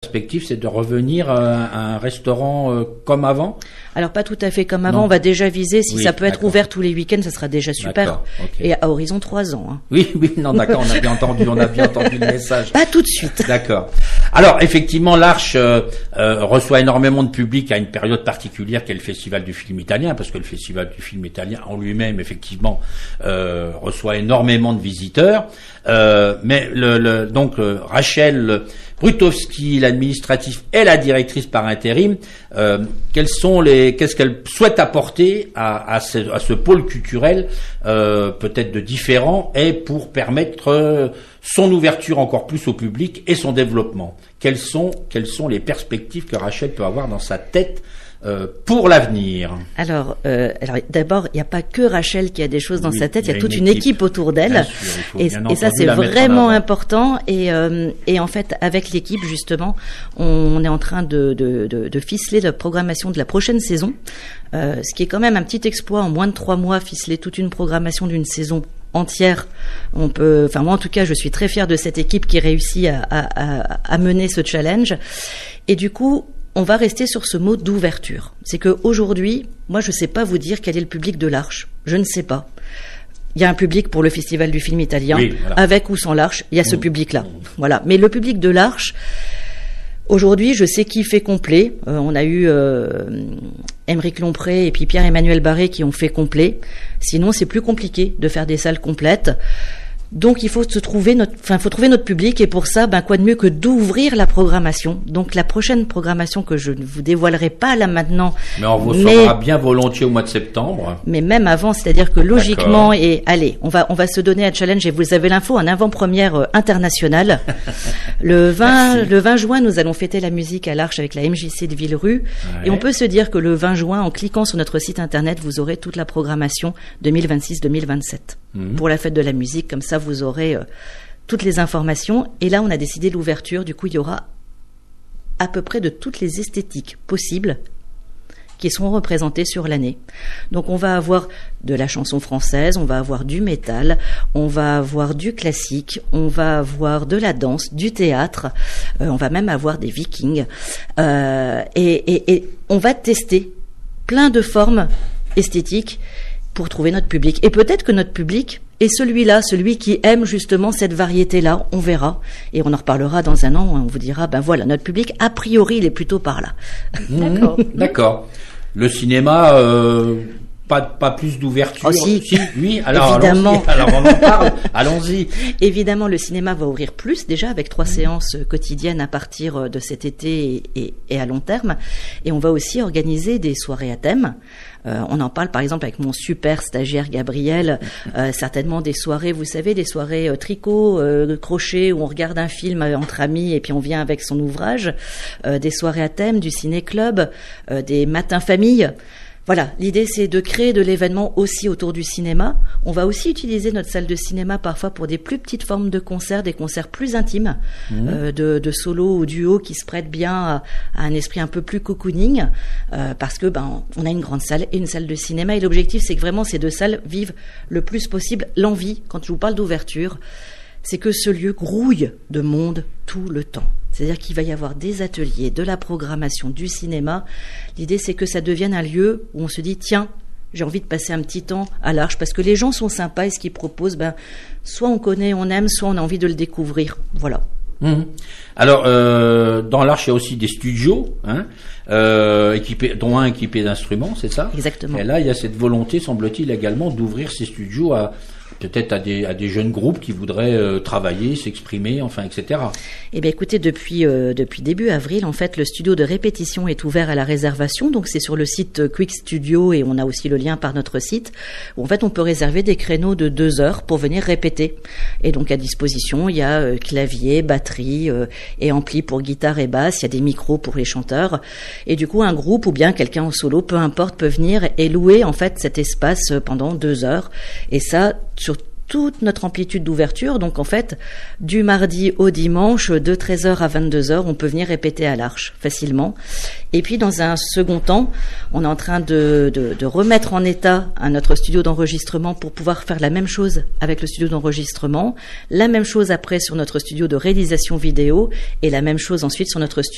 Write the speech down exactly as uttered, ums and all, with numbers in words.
perspective, c'est de revenir à un restaurant euh, comme avant? Alors pas tout à fait comme avant, non. on va déjà viser, si oui, ça peut être d'accord. ouvert tous les week-ends, ça sera déjà super. Okay. Et à horizon trois ans. Hein. Oui, oui, non, d'accord, on a bien entendu, on a bien entendu le message. Pas tout de suite. D'accord. Alors effectivement, l'Arche euh, euh, reçoit énormément de public à une période particulière qu'est le Festival du film italien, parce que le Festival du film italien en lui-même, effectivement, euh, reçoit énormément de visiteurs. Euh, mais le, le, donc euh, Rachel Brutowski, l'administratif et la directrice par intérim, euh, quels sont les, qu'est-ce qu'elle souhaite apporter à, à, ce, à ce pôle culturel, euh, peut-être de différent, et pour permettre euh, son ouverture encore plus au public et son développement. Quelles sont, quelles sont les perspectives que Rachel peut avoir dans sa tête Euh, pour l'avenir? Alors, euh, alors d'abord, il n'y a pas que Rachel qui a des choses dans oui, sa tête, il y a, y a toute une équipe, une équipe autour d'elle, sûr, et, et ça c'est vraiment important. Et, euh, et en fait, avec l'équipe justement, on est en train de, de, de, de ficeler la programmation de la prochaine saison, euh, ce qui est quand même un petit exploit en moins de trois mois, ficeler toute une programmation d'une saison entière. On peut, enfin moi en tout cas, je suis très fière de cette équipe qui réussit à, à, à, à mener ce challenge. Et du coup, on va rester sur ce mot d'ouverture. C'est que aujourd'hui, moi, je ne sais pas vous dire quel est le public de l'Arche. Je ne sais pas. Il y a un public pour le Festival du film italien, oui, voilà. Avec ou sans l'Arche, il y a ce mmh. public-là. Mmh. Voilà. Mais le public de l'Arche, aujourd'hui, je sais qui fait complet. Euh, on a eu euh, Aymeric Lompré et puis Pierre-Emmanuel Barré qui ont fait complet. Sinon, c'est plus compliqué de faire des salles complètes. Donc il faut se trouver notre, enfin faut trouver notre public, et pour ça, ben quoi de mieux que d'ouvrir la programmation. Donc la prochaine programmation que je ne vous dévoilerai pas là maintenant, mais on vous mais, saura bien volontiers au mois de septembre. Mais même avant, c'est-à-dire que logiquement, d'accord. Et allez, on va on va se donner un challenge, et vous avez l'info, en avant-première euh, internationale. le vingt Merci. Le vingt juin, nous allons fêter la musique à l'Arche avec la M J C de Villerue, ouais. Et on peut se dire que le vingt juin, en cliquant sur notre site internet, vous aurez toute la programmation deux mille vingt-six deux mille vingt-sept mmh. pour la fête de la musique. Comme ça, vous aurez euh, toutes les informations. Et là, on a décidé l'ouverture. Du coup, il y aura à peu près de toutes les esthétiques possibles qui seront représentées sur l'année. Donc, on va avoir de la chanson française, on va avoir du métal, on va avoir du classique, on va avoir de la danse, du théâtre, euh, on va même avoir des vikings. Euh, et, et, et on va tester plein de formes esthétiques pour trouver notre public. Et peut-être que notre public est celui-là, celui qui aime justement cette variété-là, on verra. Et on en reparlera dans un an, on vous dira, ben voilà, notre public, a priori, il est plutôt par là. Mmh, d'accord. D'accord. Le cinéma, euh, pas, pas plus d'ouverture. Oh, si. si. Oui, alors, évidemment. Allons-y. Alors on en parle, allons-y. Évidemment, le cinéma va ouvrir plus, déjà, avec trois mmh. séances quotidiennes à partir de cet été et, et, et à long terme. Et on va aussi organiser des soirées à thème. Euh, on en parle par exemple avec mon super stagiaire Gabriel, euh, certainement des soirées, vous savez, des soirées euh, tricot, euh, crochet, où on regarde un film euh, entre amis et puis on vient avec son ouvrage, euh, des soirées à thème, du ciné-club, euh, des matins famille. Voilà, l'idée c'est de créer de l'événement aussi autour du cinéma. On va aussi utiliser notre salle de cinéma parfois pour des plus petites formes de concerts, des concerts plus intimes, mmh. euh, de, de solo ou duo qui se prêtent bien à, à un esprit un peu plus cocooning, euh, parce que ben on a une grande salle et une salle de cinéma, et l'objectif c'est que vraiment ces deux salles vivent le plus possible l'envie. Quand je vous parle d'ouverture, c'est que ce lieu grouille de monde tout le temps. C'est-à-dire qu'il va y avoir des ateliers, de la programmation, du cinéma. L'idée, c'est que ça devienne un lieu où on se dit, tiens, j'ai envie de passer un petit temps à l'Arche, parce que les gens sont sympas et ce qu'ils proposent, ben, soit on connaît, on aime, soit on a envie de le découvrir. Voilà. Mmh. Alors, euh, dans l'Arche, il y a aussi des studios, hein, euh, équipés, dont un équipé d'instruments, c'est ça ? Exactement. Et là, il y a cette volonté, semble-t-il, également d'ouvrir ces studios à... peut-être à des, à des jeunes groupes qui voudraient euh, travailler, s'exprimer, enfin, et cetera. Eh bien, écoutez, depuis euh, depuis début avril, en fait, le studio de répétition est ouvert à la réservation. Donc, c'est sur le site Quick Studio, et on a aussi le lien par notre site, où en fait, on peut réserver des créneaux de deux heures pour venir répéter. Et donc, à disposition, il y a euh, clavier, batterie euh, et ampli pour guitare et basse. Il y a des micros pour les chanteurs. Et du coup, un groupe ou bien quelqu'un en solo, peu importe, peut venir et louer en fait cet espace pendant deux heures. Et ça, sur toute notre amplitude d'ouverture. Donc en fait, du mardi au dimanche, de treize heures à vingt-deux heures, on peut venir répéter à l'Arche facilement. Et puis dans un second temps, on est en train de, de, de remettre en état un, notre studio d'enregistrement pour pouvoir faire la même chose avec le studio d'enregistrement, la même chose après sur notre studio de réalisation vidéo, et la même chose ensuite sur notre studio